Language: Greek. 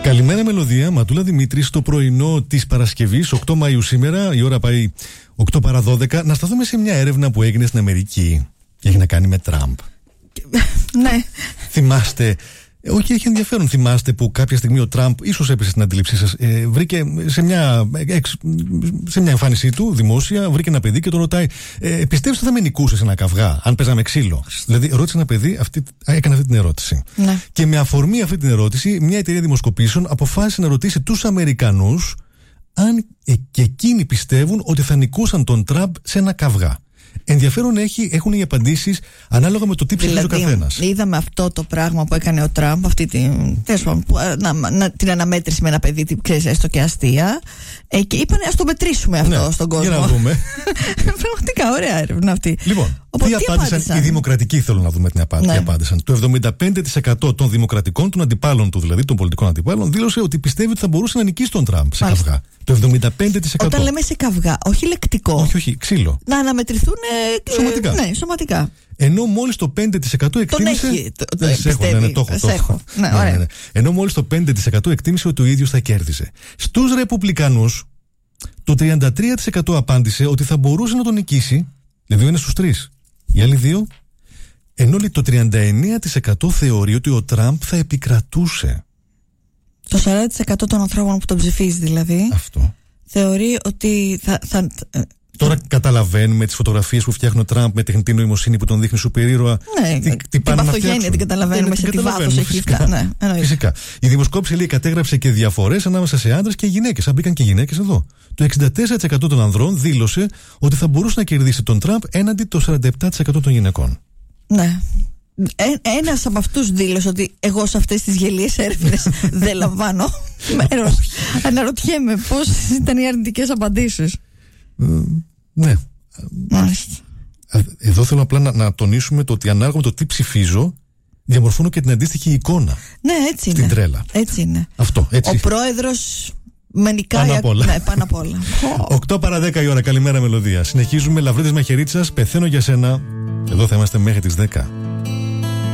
Καλημέρα Μελωδία, Ματούλα Δημήτρη, στο πρωινό της Παρασκευής, 8 Μαΐου σήμερα, η ώρα πάει 8 παρά 12. Να σταθούμε σε μια έρευνα που έγινε στην Αμερική και έχει να κάνει με Τραμπ. Ναι. Θυμάστε, όχι, έχει ενδιαφέρον. Θυμάστε που κάποια στιγμή ο Τραμπ, ίσως έπεσε στην αντίληψή σας, βρήκε σε μια εμφάνισή του δημόσια, βρήκε ένα παιδί και τον ρωτάει, πιστεύεις ότι θα με νικούσε σε ένα καυγά, αν παίζαμε ξύλο? Δηλαδή, ρώτησε ένα παιδί, έκανε αυτή την ερώτηση. Ναι. Και με αφορμή αυτή την ερώτηση, μια εταιρεία δημοσκοπήσεων αποφάσισε να ρωτήσει τους Αμερικανούς αν και εκείνοι πιστεύουν ότι θα νικούσαν τον Τραμπ σε ένα καυγά. Ενδιαφέρον έχουν οι απαντήσεις ανάλογα με το τι ψηφίζει ο καθένας. Είδαμε αυτό το πράγμα που έκανε ο Τραμπ, αυτή την αναμέτρηση με ένα παιδί, ξέρεις, έστω και αστεία. Και είπανε ας το μετρήσουμε αυτό στον κόσμο. Για να δούμε. Πραγματικά ωραία έρευνα αυτή. Λοιπόν, τι απάντησαν οι δημοκρατικοί, θέλω να δούμε την απάντηση. Ναι. Απάντησαν. Το 75% των δημοκρατικών, των αντιπάλων του, δηλαδή των πολιτικών αντιπάλων, δήλωσε ότι πιστεύει ότι θα μπορούσε να νικήσει τον Τραμπ σε καυγά. Το 75%. Όταν λέμε σε καυγά, όχι λεκτικό. Όχι, ξύλο. Να αναμετρηθούν σωματικά. Ναι, σωματικά. Ενώ μόλις το 5% εκτίμησε. Το έχω. Ναι. Ενώ μόλις το 5% εκτίμησε ότι ο ίδιος θα κέρδισε. Στους Ρεπουμπλικανούς, το 33% απάντησε ότι θα μπορούσε να τον νικήσει. Δηλαδή είναι στους 3. Οι άλλοι 2. Ενώ το 39% θεωρεί ότι ο Τραμπ θα επικρατούσε. Το 40% των ανθρώπων που τον ψηφίζει, δηλαδή. Αυτό. Θεωρεί ότι θα Τώρα καταλαβαίνουμε τις φωτογραφίες που φτιάχνει ο Τραμπ με τεχνητή νοημοσύνη που τον δείχνει σούπερ ήρωα. Ναι, την παθογένεια την καταλαβαίνουμε σε τι βάθος έχει φτάσει. Ναι, φυσικά. Η δημοσκόπηση, λέει, κατέγραψε και διαφορές ανάμεσα σε άντρες και γυναίκες. Αν μπήκαν και γυναίκες εδώ. Το 64% των ανδρών δήλωσε ότι θα μπορούσε να κερδίσει τον Τραμπ έναντι το 47% των γυναικών. Ναι. Ένας από αυτούς δήλωσε ότι εγώ σε αυτές τις γελίες έρευνες δεν λαμβάνω μέρος. Αναρωτιέμαι πώς ήταν οι αρνητικές απαντήσεις. Ναι. Μάλιστα. Εδώ θέλω απλά να τονίσουμε το ότι ανάλογα με το τι ψηφίζω, διαμορφώνω και την αντίστοιχη εικόνα. Ναι, έτσι είναι. Στην τρέλα. Έτσι είναι. Αυτό, έτσι. Ο πρόεδρος με νικάει πάνω απ' όλα. Ναι, πάνω απ' όλα. 8 παρά 10 η ώρα. Καλημέρα Μελωδία. Συνεχίζουμε. Λαβρίδης Μαχαιρίτσας, πεθαίνω για σένα. Εδώ θα είμαστε μέχρι τις 10.